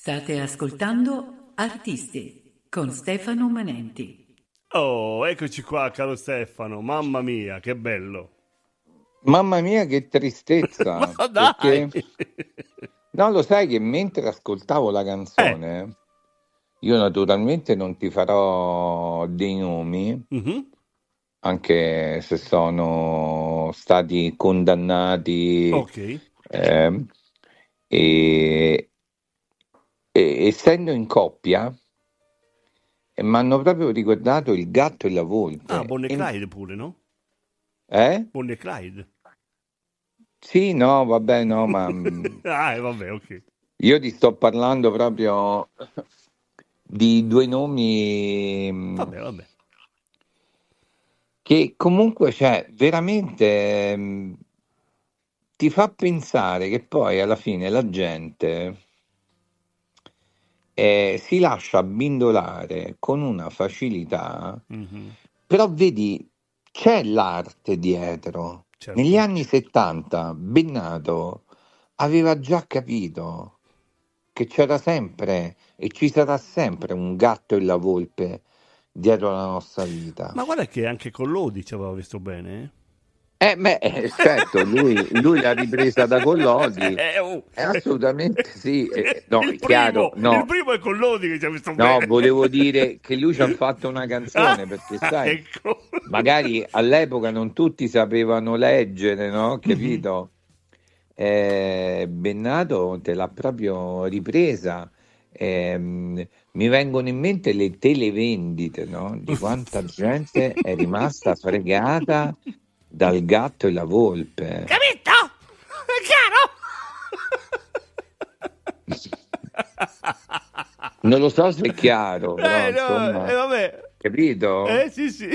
State ascoltando Artisti con Stefano Manenti. Oh, eccoci qua, caro Stefano. Mamma mia, che bello. Mamma mia, che tristezza. Ma dai! Perché no, lo sai che mentre ascoltavo la canzone, io naturalmente non ti farò dei nomi, Mhm. anche se sono stati condannati, Ok. e, essendo in coppia, mi hanno proprio ricordato il gatto e la Ah, volpe. Bonnie e Clyde pure, no? Eh? Bonnie e Clyde. Sì, no, vabbè, no, ma Vabbè, ok. io ti sto parlando proprio di due nomi Vabbè. che comunque, cioè, veramente ti fa pensare che poi alla fine la gente si lascia abbindolare con una facilità, Mhm. però vedi, c'è l'arte dietro. Certo. Negli anni 70 Bennato aveva già capito che c'era sempre e ci sarà sempre un gatto e la volpe dietro la nostra vita. Ma guarda che anche con Lodi ci aveva visto bene. Certo, lui l'ha ripresa da Collodi, Oh. assolutamente sì. No, Il è chiaro, il primo è con Lodi che ci ha visto no, bene. volevo dire che lui ci ha fatto una canzone, perché sai, Ecco. magari all'epoca non tutti sapevano leggere, no? Capito? Bennato te l'ha proprio ripresa. Mi vengono in mente le televendite, no? Di quanta gente è rimasta fregata dal gatto e la volpe. Capito? È chiaro? Non lo so se è chiaro, però No, insomma, vabbè. capito? Sì.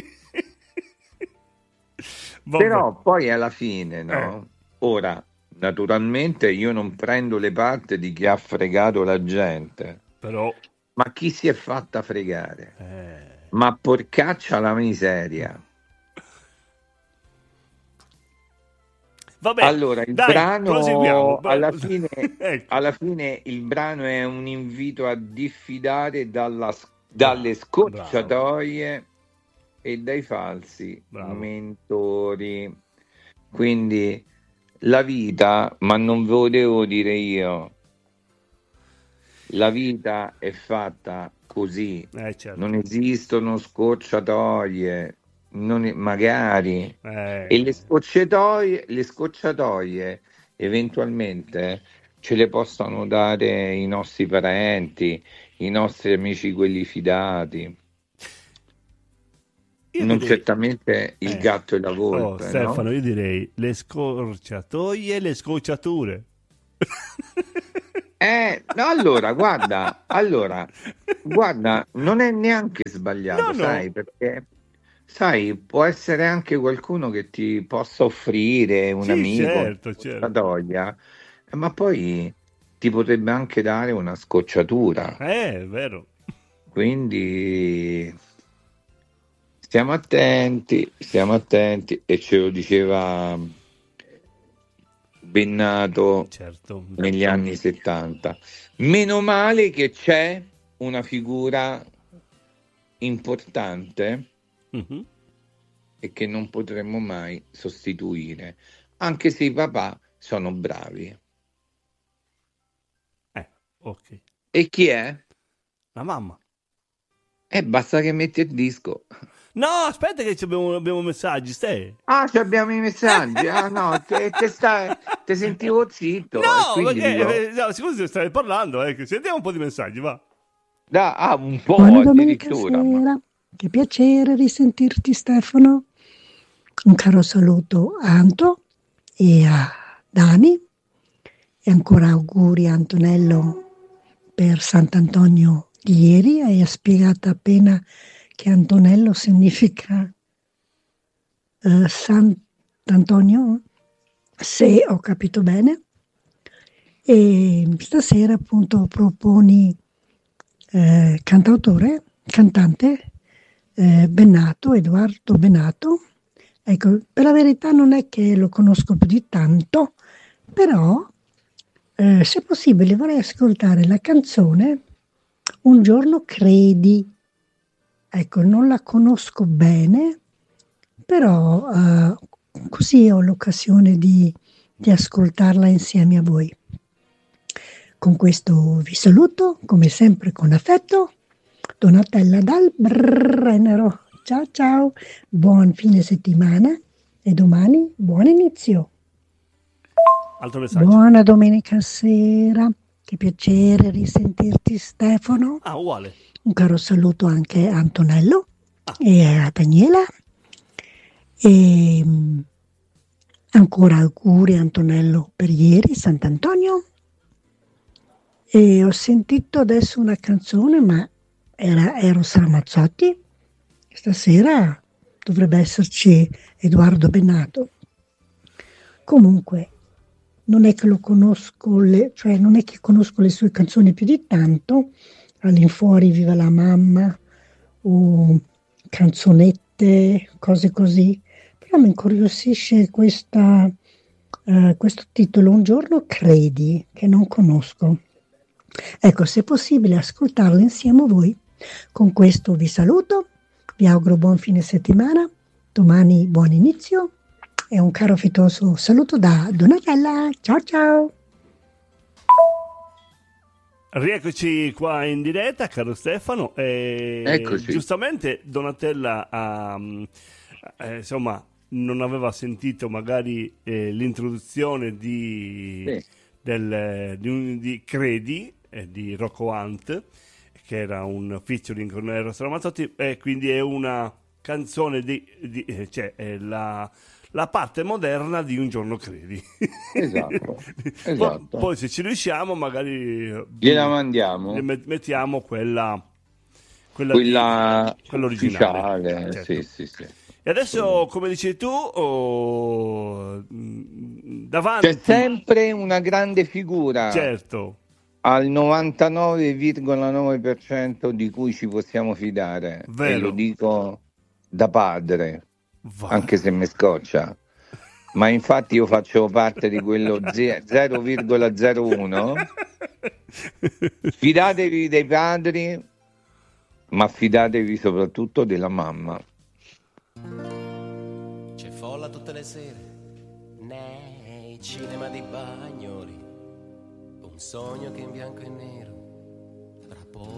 Vabbè. Però poi alla fine, no? Ora, naturalmente io non prendo le parti di chi ha fregato la gente, Però. ma chi si è fatta fregare? Ma porcaccia la miseria. Vabbè, Allora, il dai, proseguiamo. brano Ecco. alla fine il brano è un invito a diffidare dalle Bravo. scocciatoie e dai falsi Bravo. mentori. Quindi la vita, ma non ve lo devo dire io, la vita è fatta così, Certo. non esistono scocciatoie, magari, e le scocciatoie eventualmente ce le possono dare i nostri parenti, i nostri amici, quelli fidati. Io Non direi, certamente il gatto e la volpe, Stefano, no? io direi le scorciatoie e le scocciature. No, guarda, non è neanche sbagliato, No. sai, perché, sai, può essere anche qualcuno che ti possa offrire un Sì, amico, una certo. scocciatoia, ma poi ti potrebbe anche dare una scocciatura. È vero. Quindi stiamo attenti, e ce lo diceva Bennato Certo. negli anni 70. Meno male che c'è una figura importante Mhm. e che non potremmo mai sostituire, anche se i papà sono bravi. Ok. E chi è? La mamma. Basta che metti il disco. No, aspetta che abbiamo messaggi, stai. Abbiamo i messaggi. No, te sentivo zitto. E No, quindi perché dico, scusi, stavi parlando, sentiamo un po' di messaggi, va. un po' Buona domenica addirittura. sera, che piacere risentirti Stefano. Un caro saluto a Anto e a Dani e ancora auguri a Antonello per Sant'Antonio di ieri. Hai spiegato appena che Antonello significa Sant'Antonio, se ho capito bene. E stasera appunto proponi cantante Bennato, Edoardo Bennato. Ecco, per la verità non è che lo conosco più di tanto, però Se possibile vorrei ascoltare la canzone Un giorno credi. Ecco, non la conosco bene, però così ho l'occasione di ascoltarla insieme a voi. Con questo vi saluto, come sempre con affetto, Donatella dal Brennero. Ciao ciao, buon fine settimana e domani buon inizio. Altro messaggio. Buona domenica sera, che piacere risentirti Stefano. Ah, uguale. Un caro saluto anche a Antonello e a Daniela. E ancora auguri Antonello per ieri, Sant'Antonio. E ho sentito adesso una canzone, ma era Eros Ramazzotti. Stasera dovrebbe esserci Edoardo Bennato. Comunque, non è che lo conosco, cioè non è che conosco le sue canzoni più di tanto, all'infuori Viva la mamma o canzonette, cose così, però mi incuriosisce questo titolo, Un giorno credi, che non conosco. Ecco, se è possibile ascoltarlo insieme a voi. Con questo vi saluto, vi auguro buon fine settimana, domani buon inizio e un caro affettuoso saluto da Donatella. Ciao ciao! Rieccoci qua in diretta, caro Stefano. Eccoci. Giustamente Donatella insomma, non aveva sentito magari l'introduzione di Credi di Rocco Hunt, che era un featuring con Eros Ramazzotti, e quindi è una canzone cioè è la parte moderna di Un giorno credi. Esatto. Poi se ci riusciamo magari gliela mandiamo, mettiamo quella quella originale, ufficiale. certo. Sì. E adesso, come dici tu, davanti c'è sempre una grande figura, certo, al 99,9% di cui ci possiamo fidare. Vero. E lo dico da padre, anche se mi scoccia, ma infatti io faccio parte di quello 0,01. Fidatevi dei padri, ma fidatevi soprattutto della mamma. C'è folla tutte le sere nei cinema di Bagnoli, un sogno che in bianco e nero